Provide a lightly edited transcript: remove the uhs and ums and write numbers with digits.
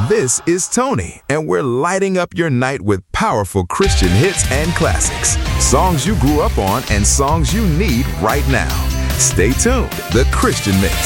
This is Tony, and we're lighting up your night with powerful Christian hits and classics. Songs you grew up on and songs you need right now. Stay tuned. The Christian Mix.